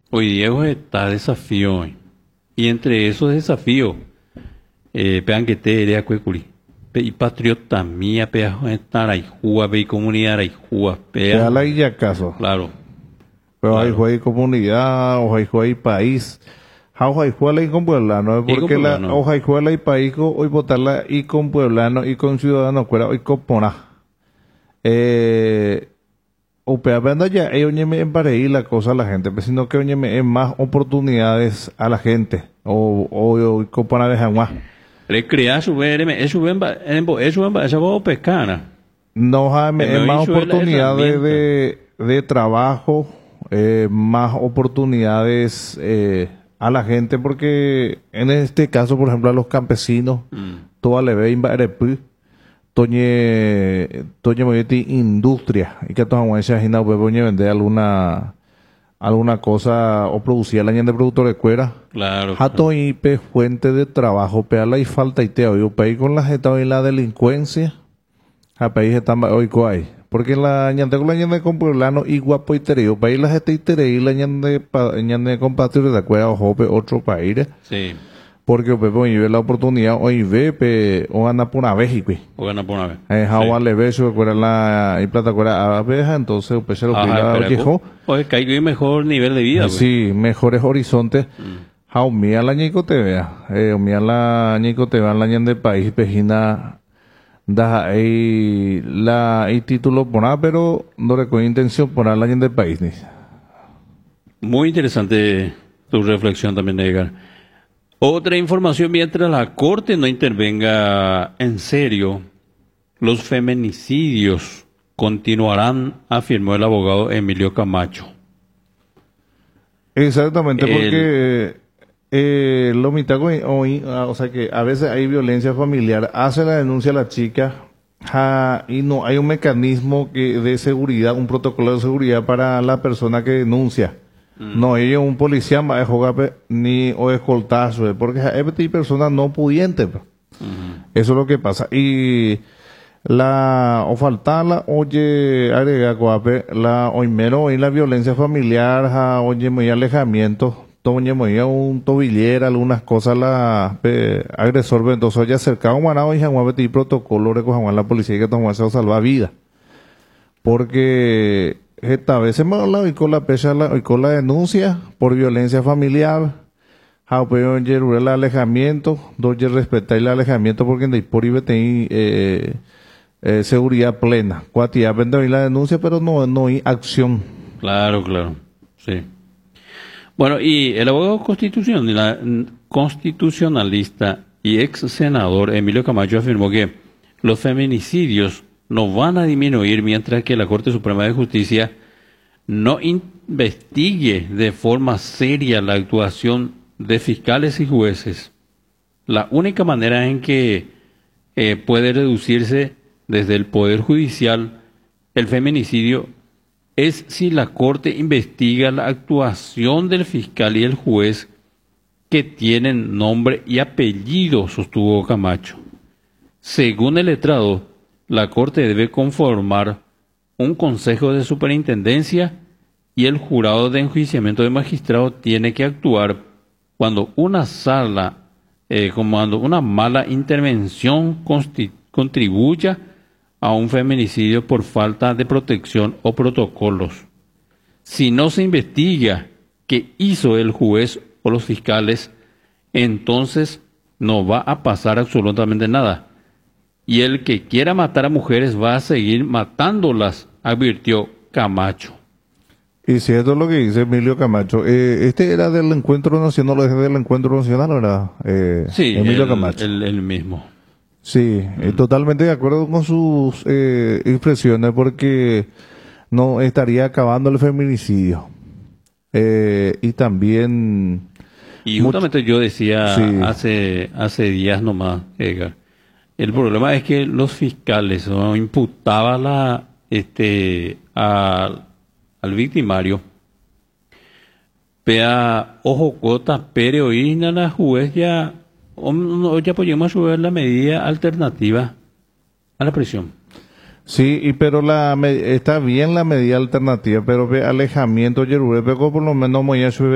Hoy Diego está desafío. Y entre esos desafíos, pegan que te eres cuecuri. Y patriota mía, pea estar ahí, juega, pe y comunidad ahí, juega, Pea pea. la ya caso. Claro, Pero hay claro. juega comunidad, o hay juega país. Hay juega y con pueblano, Y con porque la Puebla, hoja y juega y país, hoy votarla y con pueblano y con ciudadano, fuera hoy con pona. Eh, o pea venda ya, oye me emparei la cosa a la gente, pero sino que oye me más oportunidades a la gente, o compara de jamás. Recrear su verme, eso ven, esa voz pescana. No, Jaime, es Me más hizo la oportunidades herramienta. de trabajo, más oportunidades a la gente, porque en este caso, por ejemplo, a los campesinos, Mm. toda le ve invarepu, toñe moyeti industria, y que toda mucha gente puede vender alguna cosa o producir la gente de productor de cuera. Claro, Jato claro. y pe fuente de trabajo, pe la y falta y te oigo, pe con la jeta y la delincuencia. A país están hoy hay. Porque la ñande con la ñande con pueblano y guapo y tereo. País la gente y tereo y la ñande con patria de acuerdo a jope otro país. Sí, Porque pepe hoy ve la oportunidad hoy ve pe o anda por una vez y que. o gana por una vez. Jawa Sí. le ve su acuerda la y plata acuerda a veja entonces pues se lo Ajá, pila pero oye oye, que hay mejor nivel de vida, pues. sí mejores horizontes. Mm. Jao mía la ñico te vea. Mía la ñico te vea la ñande país pejina da ahí la y título por nada, pero no recuerdo intención por nada del país ni. Muy interesante tu reflexión también, Edgar. Otra información, mientras la Corte no intervenga en serio, los feminicidios continuarán, afirmó el abogado Emilio Camacho. Exactamente, El, porque lo mitad hoy, o sea que a veces hay violencia familiar, hace la denuncia la chica y no hay un mecanismo de seguridad, un protocolo de seguridad para la persona que denuncia. No, ellos un policía más de jugar ni o escoltazo, porque hay personas no pudientes. Eso es lo que pasa. Y o faltarla, oye, agrega guape, la oimero y la violencia familiar, oye, muy alejamiento, oye, muy un tobillera, algunas cosas, agresor, entonces, oye, acercado, manado, y guape, y protocolo, recojan la policía que tomó eso salva vida. Porque esta vez se me habla y con la pecha, y con la denuncia por violencia familiar. Pero el alejamiento, doy respetar el alejamiento porque de por ahí seguridad plena. Cuatía vende la denuncia, pero no hay acción. claro, claro, sí. Bueno, y el abogado constitucionalista y ex senador Emilio Camacho afirmó que los feminicidios no van a disminuir mientras que la Corte Suprema de Justicia no investigue de forma seria la actuación de fiscales y jueces. La única manera en que puede reducirse desde el Poder Judicial el feminicidio es si la Corte investiga la actuación del fiscal y el juez que tienen nombre y apellido, sostuvo Camacho. Según el letrado, la Corte debe conformar un consejo de superintendencia y el jurado de enjuiciamiento de magistrados tiene que actuar cuando cuando una mala intervención contribuya a un feminicidio por falta de protección o protocolos. Si no se investiga qué hizo el juez o los fiscales, entonces no va a pasar absolutamente nada. Y el que quiera matar a mujeres va a seguir matándolas, advirtió Camacho. Y si esto es lo que dice Emilio Camacho, este era del Encuentro Nacional, o es del Encuentro Nacional, ¿verdad? Sí, Emilio Camacho. el mismo. Sí, totalmente de acuerdo con sus expresiones porque no estaría acabando el feminicidio. Y también, Y justamente yo decía sí, hace días nomás, Edgar, el problema es que los fiscales no imputaban al victimario, pea ojo cuota, pero y la juez ya podemos subir la medida alternativa a la prisión. sí, pero está bien la medida alternativa, pero ve alejamiento, Yerure, pero por lo menos muy